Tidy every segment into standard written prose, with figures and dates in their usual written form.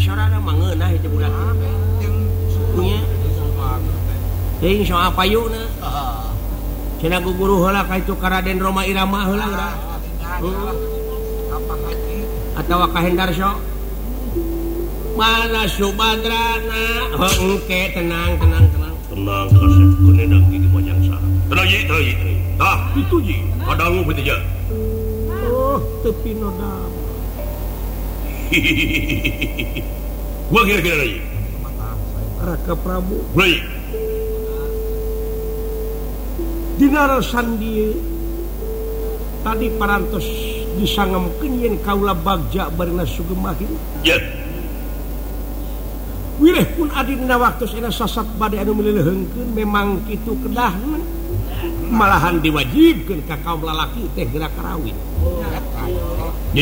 sorana mangeunah itu budak nya teuing soal payuna cenah guru heula ka itu ka Raden Roma Irama heula geura atawa ka Hendarso mana Subadrana engke tenang kasep kunedang gigi mojang sah tenang ye tah itu ji kadangu beuti ja oh tepi nodam gua kira-kira lagi Raka Prabu baik dinarasan dia tadi parantos disangamkeun yen kaula bagja barena sugemahin ya wireh pun adina waktu ena sasat bade anu meleleheungkeun memang kitu kedahna malahan diwajibkeun ka kaum lalaki teh gerak karawin ya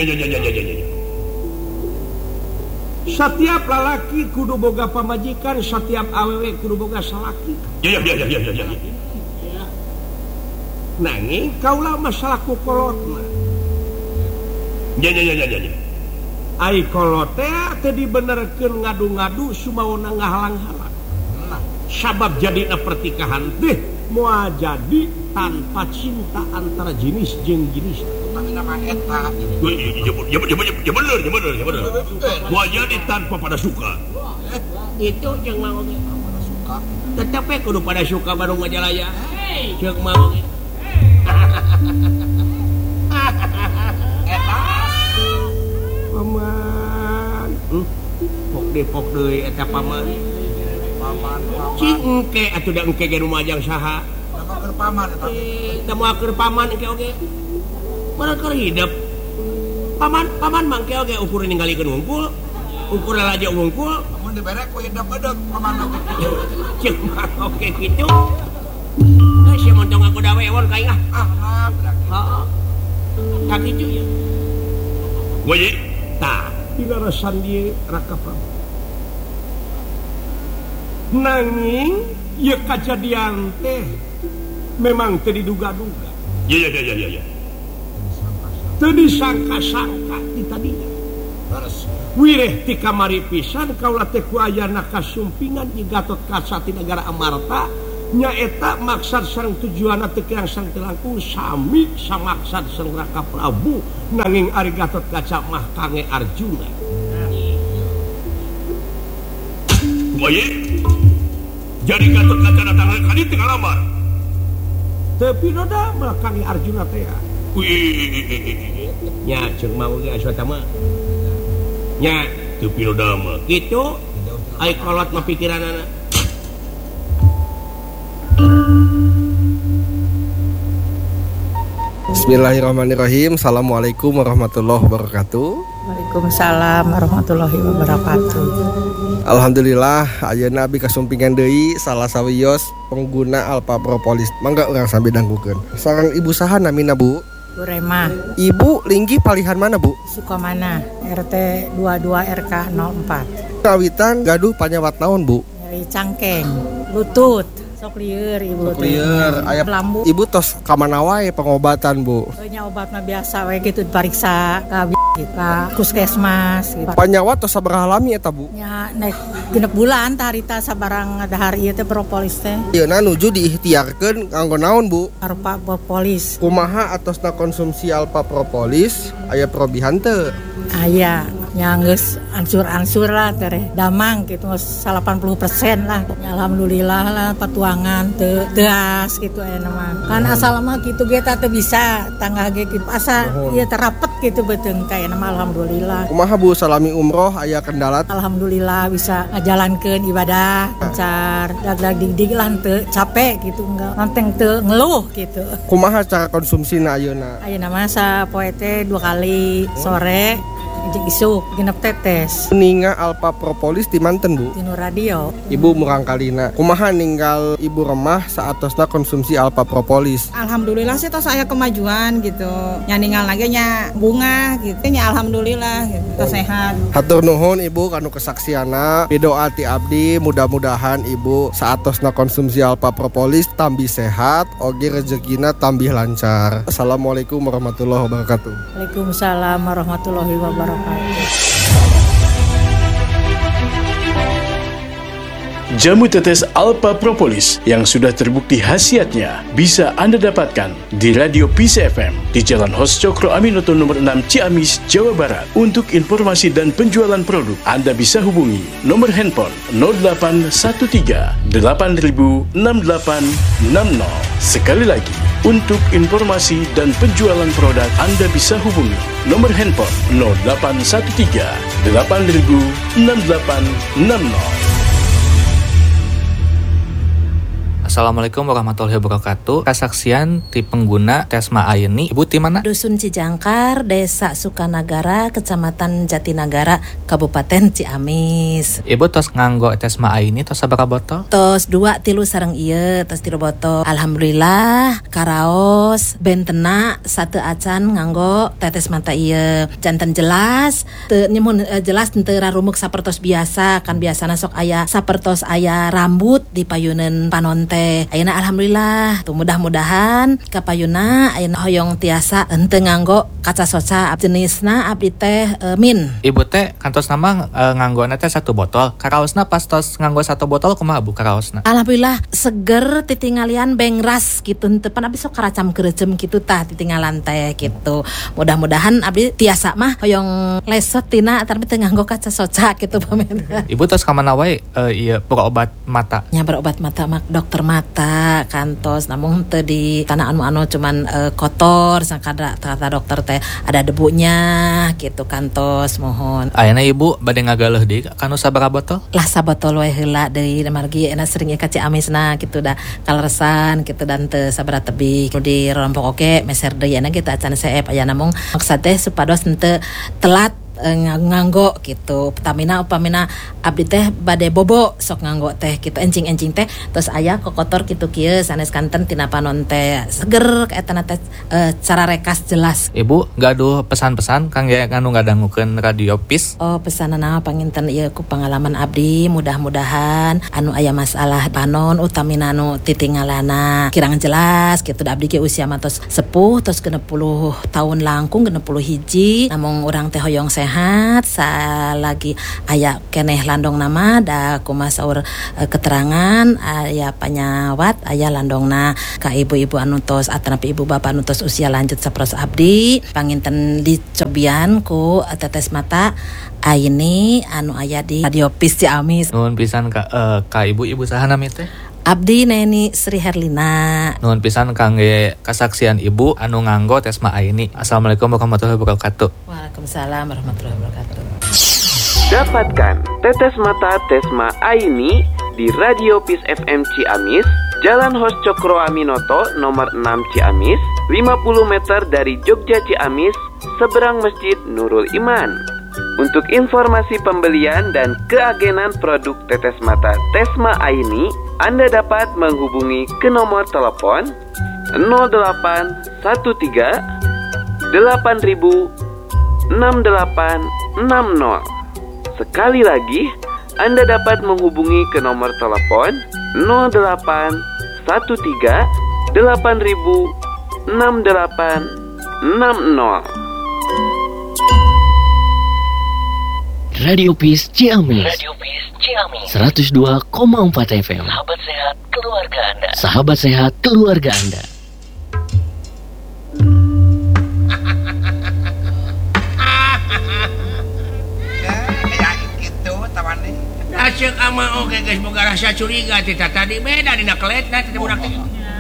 setiap lalaki kudu boga pamajikan setiap awewe kudu boga salaki ya nanging kaula masalah ku kolotna ya ai kolot teh dibenerkeun ngadu-ngadu sumaona ngahalang-halang sabab jadina pertikahan teh moal jadi tanpa cinta antara jenis jeung jenis nama eta ya bener moal jadi tanpa pada suka itu jeung mau pada suka tetep kudu pada suka baru ngajalaya ceuk mau paman pok deui eta paman cing engke atuh da engke ge rumajang saha keur paman eta da moal keur paman engke oge mana keur hidup paman mangke oge ukur ninggalikeun wungkul ukur lalajo wungkul mun dibere ku hidup beudeg paman cing mah oge kitu sia montong aku da wewon ka ingah heeh tak kitu ya wae tah dinarasan dieu Raka Prabu nanging ieu kajadian teh memang teu diduga-duga ya teu disangka-sangka ti tadinya wireh ti kamari pisan kaula teh ku ayana kasumpingan di Gatot Kaca ti negara Amarta nyaeta maksad sareng tujuanna teu kirang sareng langkung sami samaksad sareng Raka Prabu nanging ari Gatot Kaca mah kange Arjuna bae jadi Gatot Kaca datang ka dieu teu ngalamar tapi noda kange Arjuna teh nya ceuk mau ge asa tama nya teu pinoda mah kitu ai kolot mah pikiranana Bismillahirrahmanirrahim. Assalamualaikum warahmatullahi wabarakatuh. Waalaikumsalam warahmatullahi wabarakatuh. Alhamdulillah ayeuna abi kasumpingan deui salah sawios pengguna Alpha Propolis. Mangga urang sambil danggukeun. Sareng ibu saha namina Bu? Bu Rema. Ibu linggih palihan mana Bu? Sukamana RT 22 RK 04. Kawitan gaduh panyawat naon Bu? Nyeri cangkeng, lutut. Sok lieur ibu teh. Aya lambu. Ibu tos ka mana wae pengobatan Bu? Nya obat mah biasa we kitu dipariksa ka puskesmas gitu. Panyawat tos sabaraha lami eta Bu? Nya nek genep bulan tah harita sabarang dahar ieu teh propolis teh. Ieuna nuju diikhtiarkeun kanggo naon Bu? Alpha Propolis. Kumaha atosna konsumsi Alpha Propolis aya probihan teu? Aya nya geus ansur-ansur lah teh damang gitu 80% lah. Ya, alhamdulillah lah patuangan teu deas gitu aya mah. Kan asal mah kitu ge teh bisa tangga ge kitu asa ieu terapet gitu beuteung ka mah alhamdulillah. Kumaha Bu salami umroh aya kendala? Alhamdulillah bisa ngajalankeun ibadah lancar, dag-dag dig-dig lah teu capek gitu enggak nanteng teu ngeluh gitu. Kumaha cara konsumsina ayeuna? Ayeuna mah sapoe teh 2 kali sore jeung isuk genep tetes. Ninga Alpha Propolis di manten Bu? Tinu radio. Ibu murang kalina. Kumaha ninggal Ibu remah saatosna konsumsi Alpha Propolis? Alhamdulillah sih tos aya kemajuan gitu. Nya ninggal lagi nya bunga gitu. Nya alhamdulillah gitu. Tos sehat. Hatur nuhun Ibu kanu kesaksiana. Pidoa ti abdi mudah-mudahan Ibu saatosna konsumsi Alpha Propolis tambih sehat, oge rezekina tambih lancar. Assalamualaikum warahmatullahi wabarakatuh. Waalaikumsalam warahmatullahi wabarakatuh. Jamu tetes Alpha Propolis yang sudah terbukti khasiatnya bisa Anda dapatkan di Radio Peace FM di Jalan Hos Cokro Aminoto nomor 6 Ciamis, Jawa Barat. Untuk informasi dan penjualan produk, Anda bisa hubungi nomor handphone 0813 8000 6860. Sekali lagi, untuk informasi dan penjualan produk, Anda bisa hubungi nomor handphone 0813 8000 6860. Assalamualaikum warahmatullahi wabarakatuh. Kesaksian ti pengguna Tesma Aini. Ibu ti mana? Dusun Cijangkar, Desa Sukanagara, Kecamatan Jatinagara, Kabupaten Ciamis. Ibu tos nganggo Tesma Aini tos sabaraha botol? Tos 2 3 sareng ieu, tos 3 botol. Alhamdulillah, karaos bentena 1 acan nganggo tetes mata ieu. Janten jelas, teu nyemun jelas teu rarumuk sapertos biasa, kan biasana sok aya sapertos aya rambut di payuneun panon teh. Ayeuna alhamdulillah, tuh mudah-mudahan kapayuna ayeuna hoyong tiasa henteu nganggo kaca soca jenisna abdi teh min. Ibu teh kantos nama nganggona teh 1 botol. Karaosna pas tos nganggo 1 botol kumaha Bu karaosna? Alhamdulillah seger titingalian bengras gitu, henteu pan abdi sok karacam kerecem gitu tah titinggalan teh gitu. Mudah-mudahan abdi tiasa mah hoyong lesot tina tapi teu nganggo kaca soca gitu pamen. Ibu tos ka mana wae ieu berobat mata? Nya berobat mata mak dokter mata kantos, namun teu di tanah anu cuman kotor sakada kata dokter teh ada debunya gitu kantos mohon. Ayeuna Ibu bade ngagaleuh deui kanu sabaraha botol? Lah sabotol wae heula deui margi enak sering ka Ciamisna gitu da kaleresan gitu dan teu sabaraha tebih di rompok oke meser deui enak kita acan seep aya namung maksud teh supados henteu telat nganggo gitu. Upamina abdi teh bade bobo sok nganggo teh gitu encing-encing teh terus aya kokotor kitu kieu sanes kanten tina panon teh seger kaetana teh cara rekas jelas. Ibu gaduh pesan-pesan kangge anu ngadangukeun Radio Peace. Oh pesanana panginten ieu ku pengalaman abdi, mudah-mudahan anu aya masalah panon utamina anu titingalana kirang jelas gitu da abdi ge usia matos sepuh tos 60 tahun langkung 60 hiji namung urang teh hoyong sehat salagi aya keneh landong nama da kumaha saur keterangan aya panyawat aya landongna ka ibu-ibu anu tos atanapi ibu bapak anu tos usia lanjut saperos abdi panginten dicobian ku tetes mata Aini anu aya di Radio Peace Ciamis. Nuhun pisan ka ibu saha nami teh? Abdi Neni Sri Herlina. Nuhun pisan kangge kasaksian Ibu anu nganggo Tesma Aini. Assalamualaikum warahmatullahi wabarakatuh. Waalaikumsalam warahmatullahi wabarakatuh. Dapatkan tetes mata Tesma Aini di Radio Peace FM Ciamis, Jalan Hos Cokro Aminoto nomor 6 Ciamis, 50 meter dari Jogja Ciamis, seberang Masjid Nurul Iman. Untuk informasi pembelian dan keagenan produk tetes mata Tesma Aini, Anda dapat menghubungi ke nomor telepon 0813 8000 6860. Sekali lagi, Anda dapat menghubungi ke nomor telepon 0813 8000 6860. Radio Peace Ciamis 102,4 FM. Sahabat sehat keluarga Anda. Sahabat sehat keluarga Anda. Kayak gitu tawane. Asyik ama oke guys boga rasa curiga tita tadi beda dina keletna teh budak teh.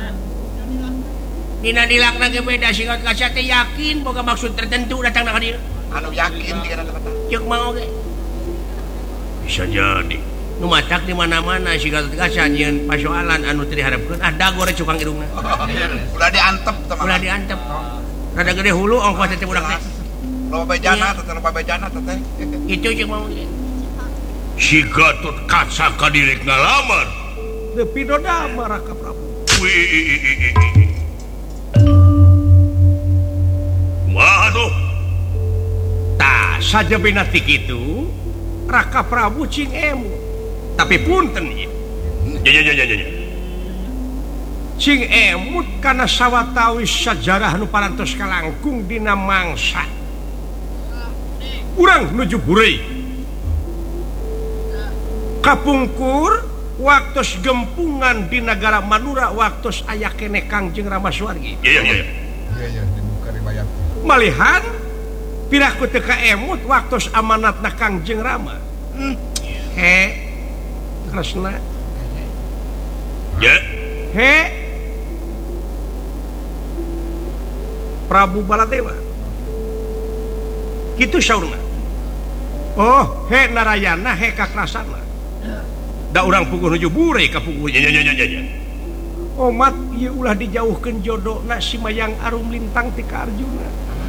Dina dilakna ge beda singkat kaca teh yakin boga maksud tertentu datang ka dieu. Anu yakin dikana kata. Ceuk mah oge. Bisa jadi nu matak di mana-mana si Gatot Kaca nyeun pasoalan anu teu diharapkeun ada gore cukang irungna. Ulah diantep teh. Ulah diantep. Rada gede hulu ongkos teh budak teh. Loba bejana teh. Itu jeung mau si Gatot Kaca ka direk ngalamar. Depi doda Raka Prabu. Waduh. Tah saja benati kitu. Raka Prabu cing emu tapi punten ieu cing emut kana sawatawis sajarah nu parantos kalangkung dina mangsa urang nuju burei kapungkur waktu gempungan di negara Manura waktu aya kene Kangjeng Rama Suwargi. Iya dibuka riwayat. Malihan piraku teu kaemut waktu amanatna Kangjeng Rama. Kresna. Ya. Prabu Baladewa. Kitu saurna. Oh, Narayana, Kakrasana. Da urang puguh nuju bure ka puguh. Ya. Omat ieu ulah dijauhkeun jodona si Mayang Arum Lintang ti ka Arjuna.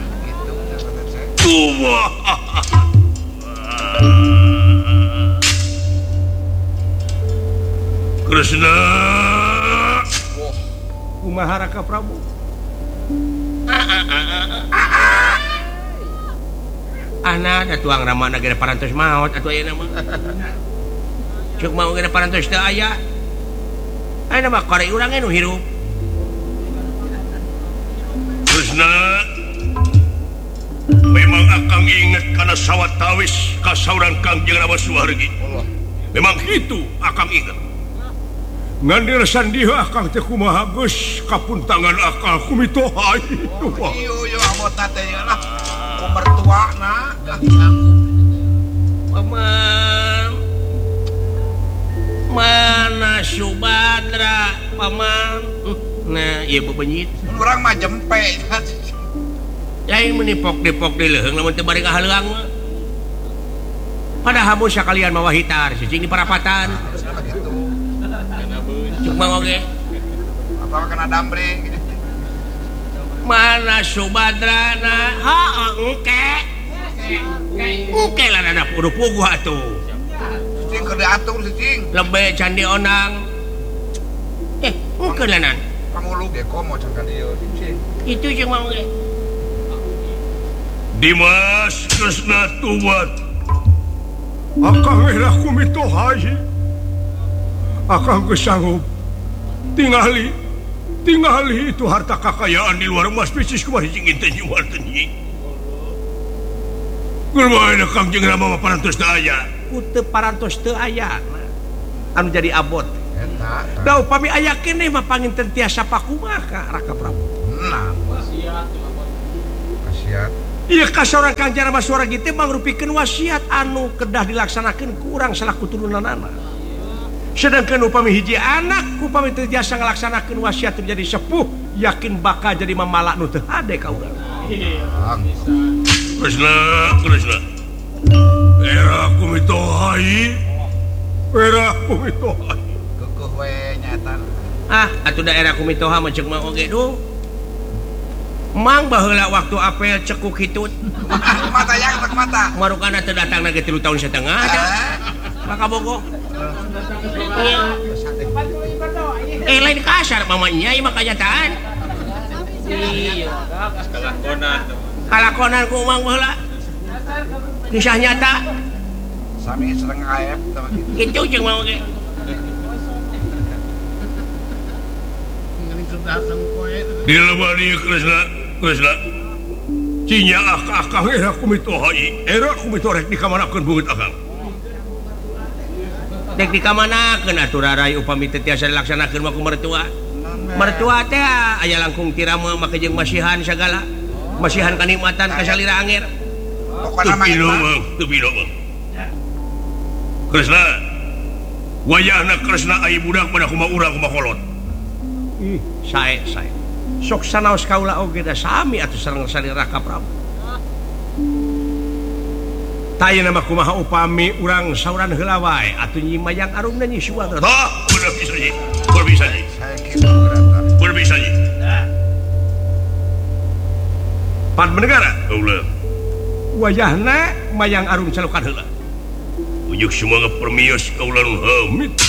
Tuh. Kresna. Kumaha Raka Prabu? Ana da tuang ramana geus parantos maot atuh ayeuna mah. Cuk mau geus parantos teu aya. Ayeuna mah kore urang nu hirup. Kresna. Memang akang inget kana sawatawis ka saurang Kangjeng Rama Suwargi. Memang kitu akang inget. Ngandir sandiha akang teh kumaha geus kapuntangan akal kumitoha itu. Ieu amota teh lah. Mertuana Paman mana Subadra Paman. Nah iya bebenyit orang mah jempe lain menipok-dipok di leuheung lamun teu bari ngahaleung mah padahal hamus sakalian mawa hitar cicing di parapatan cuma oge apa kena dambre mana Subadra na engke lah nana udah puguh atuh cicing keur diatur cicing lebih candi onang engke lah nan pangulug deko mau can ka dieu cicing itu jeung mau ge Dimas Kresna Tuwat akang era kumitoha akang geus sanggup tingali itu harta kekayaan di luar emas bisnis kumaha hiji teh nyuwar teh nyi. Kumaha Kangjeng Rama parantos teu aya. Ku teu parantos teu aya. Anu jadi abot. Eta. Da upami aya keneh mah panginten tiasa pakumaha Raka Prabu. Nah. Wasiat. Ieu ka saurang Kangjeng Rama Suwargi teh mangrupikeun wasiat anu kedah dilaksanakeun ku urang salaku turunanana. Sedangkan upami hiji anak upami teu jasa ngalaksanakeun wasiat menjadi sepuh yakin bakal jadi mamalak nu teu hade ka urang. Kresna era kumitohai keukuh we nyatan atuh daerah kumitoha mah ceuk mah oge duh mang baheula waktu apel cekuk hitut mata yang tek mata marukana teu datangna ge 3 tahun setengah maka bogo lain kasar mamanya ieu mah kanyataan iya kalakonan ku mang baheula kisah nyata sami sereng aep kitu jeung mau ge di lemari Kresna cinya akang era kumitoha rek dikamanakeun beungeut akang dek dikamanakeun atuh rarai upami teu tiasa dilaksanakeun mah ku mertua teh aya langkung tirama make jeung masihan sagala masihan kanikmatan kasalira anger teu pino mang Kresna wayahna Kresna ai budak pada kumaha urang kumaha kolot sae sok sanaos kaula oge da sami atuh sareng Raka Prabu tayana mah kumaha upami urang sauran heula wae atuh Nyi Mayang Arum nyi Subadra berbisa nyi pan menegara ulah wayahna Mayang Arum calokan heula ujuk semua permios kaulan hamid